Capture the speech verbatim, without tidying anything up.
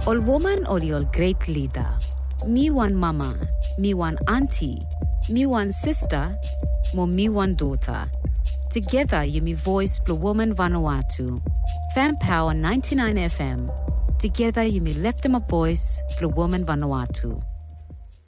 Ol woman ol ol great leader. Me one mama, me one auntie, me one sister, mo me one daughter. Together you me voice Blue Woman Vanuatu. Fan Power ninety-nine F M. Together you me lift them a voice Blue Woman Vanuatu.